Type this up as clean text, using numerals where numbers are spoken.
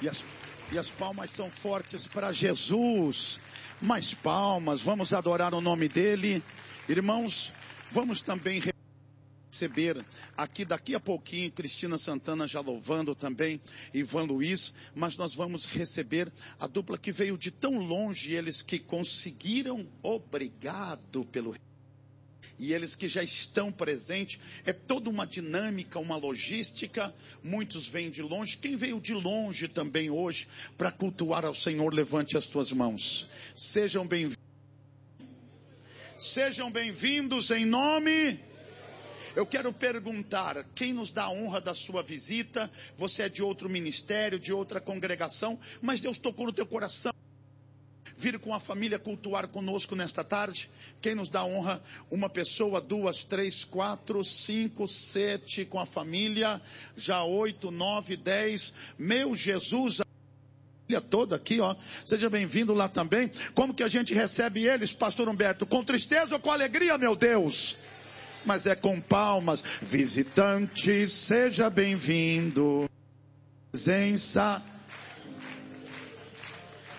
E as palmas são fortes para Jesus. Mais palmas, vamos adorar o nome dele. Irmãos, vamos também receber aqui daqui a pouquinho Cristina Santana já louvando também, Ivan Luiz, mas nós vamos receber a dupla que veio de tão longe, eles que conseguiram, obrigado pelo... E eles que já estão presentes, é toda uma dinâmica, uma logística, muitos vêm de longe, quem veio de longe também hoje, para cultuar ao Senhor, levante as suas mãos, sejam bem-vindos em nome... Eu quero perguntar, quem nos dá a honra da sua visita? Você é de outro ministério, de outra congregação, mas Deus tocou no teu coração vir com a família cultuar conosco nesta tarde. Quem nos dá a honra? Uma pessoa, 2, 3, 4, 5, 7 com a família, já 8, 9, 10, meu Jesus, a família toda aqui, ó, seja bem-vindo lá também. Como que a gente recebe eles, pastor Humberto? Com tristeza ou com alegria, meu Deus? Mas é com palmas. Visitante, seja bem-vindo. Presença